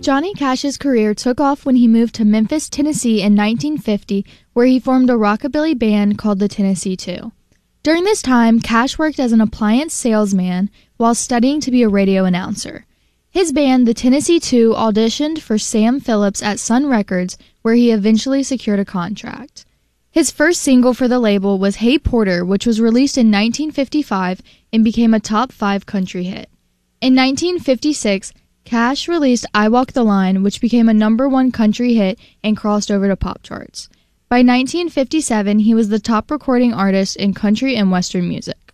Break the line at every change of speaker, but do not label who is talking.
Johnny Cash's career took off when he moved to Memphis, Tennessee in 1950, where he formed a rockabilly band called the Tennessee Two. During this time, Cash worked as an appliance salesman while studying to be a radio announcer. His band, the Tennessee Two, auditioned for Sam Phillips at Sun Records, where he eventually secured a contract. His first single for the label was Hey Porter, which was released in 1955 and became a top 5 country hit. In 1956, Cash released I Walk the Line, which became a #1 country hit and crossed over to pop charts. By 1957, he was the top recording artist in country and western music.